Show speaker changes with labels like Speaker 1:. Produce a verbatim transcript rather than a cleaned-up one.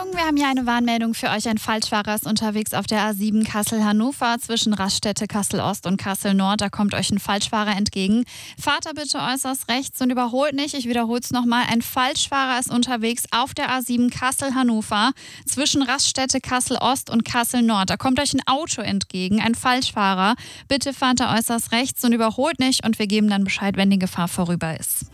Speaker 1: Achtung, wir haben hier eine Warnmeldung für euch. Ein Falschfahrer ist unterwegs auf der A sieben Kassel-Hannover zwischen Raststätte Kassel-Ost und Kassel-Nord. Da kommt euch ein Falschfahrer entgegen. Fahrt da bitte äußerst rechts und überholt nicht. Ich wiederhole es nochmal. Ein Falschfahrer ist unterwegs auf der A sieben Kassel-Hannover zwischen Raststätte Kassel-Ost und Kassel-Nord. Da kommt euch ein Auto entgegen, ein Falschfahrer. Bitte fahrt da äußerst rechts und überholt nicht und wir geben dann Bescheid, wenn die Gefahr vorüber ist.